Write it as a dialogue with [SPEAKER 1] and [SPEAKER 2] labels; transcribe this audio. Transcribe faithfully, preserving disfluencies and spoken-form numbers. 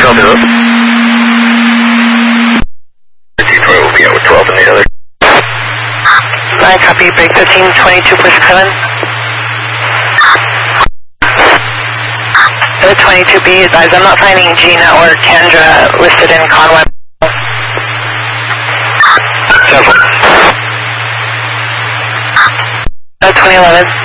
[SPEAKER 1] Copy that. Detroit will be out with twelve and the other.
[SPEAKER 2] I copy, break fifteen twenty-two, push seven. The twenty-two B, guys, I'm not finding G Network Kendra listed in Conweb.
[SPEAKER 1] Several.
[SPEAKER 2] Uh, twenty eleven.